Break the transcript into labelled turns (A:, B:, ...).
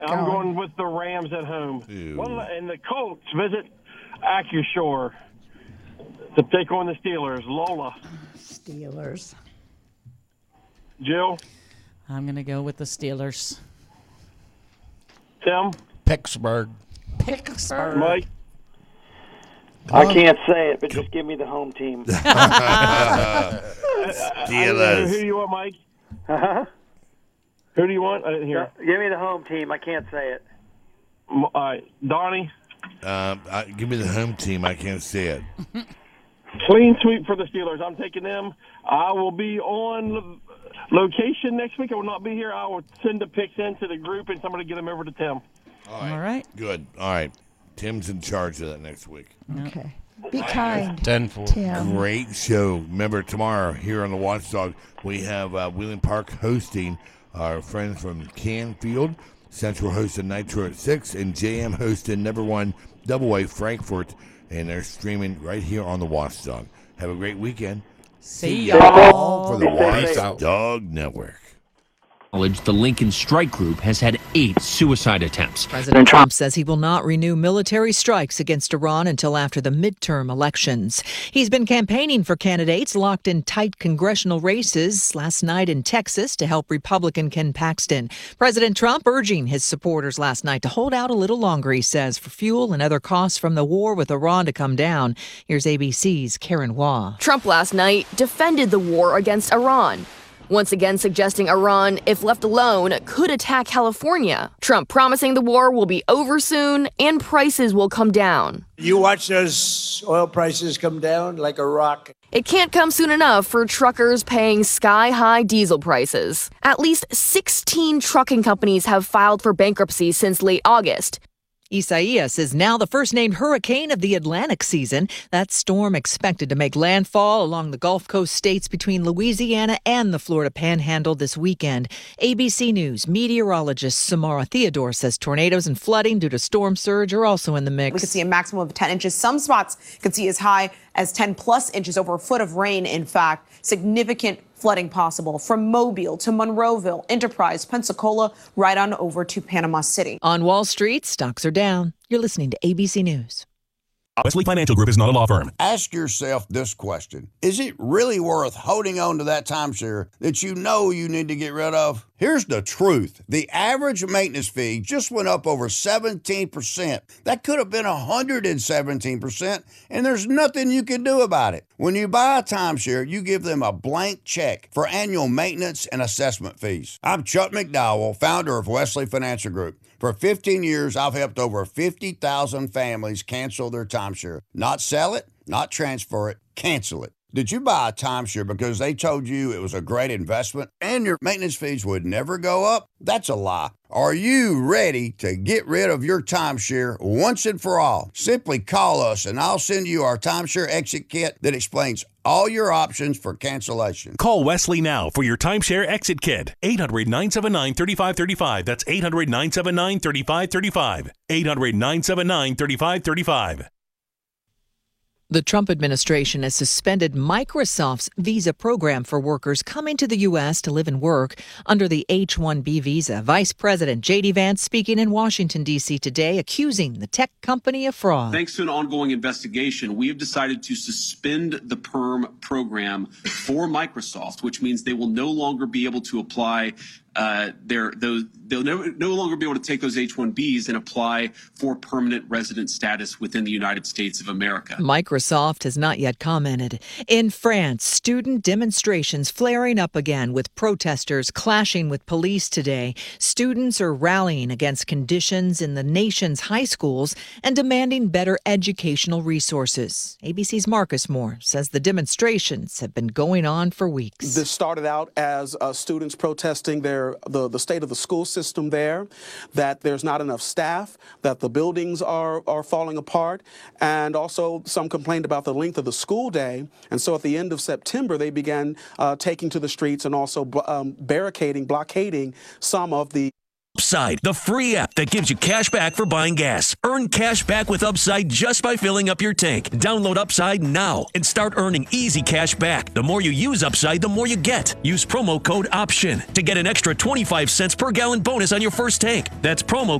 A: I'm going with the Rams at home. And the Colts visit Accushore to take on the Steelers. Lola.
B: Steelers.
A: Jill?
C: I'm going to go with the Steelers.
A: Tim?
D: Pittsburgh.
A: Mike?
E: I can't say it, but just give me the home team.
D: Steelers.
A: Who do you want, Mike?
E: Uh-huh.
A: Who do you want? I didn't hear.
E: Give me the home team. I can't say it.
A: Donnie?
D: Give me the home team. I can't see it.
A: Clean sweep for the Steelers. I'm taking them. I will be on location next week. I will not be here. I will send the picks into the group, and somebody get them over to Tim.
C: All right.
D: Good. All right. Tim's in charge of that next week.
B: Okay. Be kind.
D: 10-4.
B: Tim.
D: Great show. Remember, tomorrow here on the Watchdog, we have Wheeling Park hosting our friends from Canfield. Central hosting Nitro at 6, and JM hosting number 1 Double A Frankfurt, and they're streaming right here on the Watchdog. Have a great weekend.
C: See y'all
D: for the Watchdog Network.
F: The Lincoln Strike Group has had 8 suicide attempts.
G: President Trump says he will not renew military strikes against Iran until after the midterm elections. He's been campaigning for candidates locked in tight congressional races last night in Texas to help Republican Ken Paxton. President Trump urging his supporters last night to hold out a little longer, he says, for fuel and other costs from the war with Iran to come down. Here's ABC's Karen Waugh.
H: Trump last night defended the war against Iran, once again suggesting Iran, if left alone, could attack California. Trump promising the war will be over soon and prices will come down.
I: You watch those oil prices come down like a rock.
H: It can't come soon enough for truckers paying sky-high diesel prices. At least 16 trucking companies have filed for bankruptcy since late August.
G: Isaias is now the first-named hurricane of the Atlantic season. That storm expected to make landfall along the Gulf Coast states between Louisiana and the Florida Panhandle this weekend. ABC News meteorologist Samara Theodore says tornadoes and flooding due to storm surge are also in the mix.
J: We could see a maximum of 10 inches. Some spots could see as high as 10-plus inches, over a foot of rain, in fact. Significant flooding possible from Mobile to Monroeville, Enterprise, Pensacola, right on over to Panama City.
G: On Wall Street, stocks are down. You're listening to ABC News.
K: Wesley Financial Group is not a law firm.
L: Ask yourself this question. Is it really worth holding on to that timeshare that you know you need to get rid of? Here's the truth. The average maintenance fee just went up over 17%. That could have been 117%, and there's nothing you can do about it. When you buy a timeshare, you give them a blank check for annual maintenance and assessment fees. I'm Chuck McDowell, founder of Wesley Financial Group. For 15 years, I've helped over 50,000 families cancel their timeshare. Not sell it, not transfer it, cancel it. Did you buy a timeshare because they told you it was a great investment and your maintenance fees would never go up? That's a lie. Are you ready to get rid of your timeshare once and for all? Simply call us and I'll send you our timeshare exit kit that explains all your options for cancellation.
K: Call Wesley now for your timeshare exit kit. 800-979-3535. That's 800-979-3535. 800-979-3535.
G: The Trump administration has suspended Microsoft's visa program for workers coming to the U.S. to live and work under the H-1B visa. Vice President J.D. Vance speaking in Washington, D.C. today, accusing the tech company of fraud.
M: Thanks to an ongoing investigation, we have decided to suspend the PERM program for Microsoft, which means they will no longer be able to apply they'll no longer be able to take those H-1Bs and apply for permanent resident status within the United States of America.
G: Microsoft has not yet commented. In France, student demonstrations flaring up again with protesters clashing with police today. Students are rallying against conditions in the nation's high schools and demanding better educational resources. ABC's Marcus Moore says the demonstrations have been going on for weeks.
N: This started out as students protesting the state of the school system there, that there's not enough staff, that the buildings are falling apart, and also some complained about the length of the school day. And so at the end of September, they began taking to the streets and also blockading some of the
K: Upside, the free app that gives you cash back for buying gas. Earn cash back with Upside just by filling up your tank. Download Upside now and start earning easy cash back. The more you use Upside, the more you get. Use promo code OPTION to get an extra 25 cents per gallon bonus on your first tank. That's promo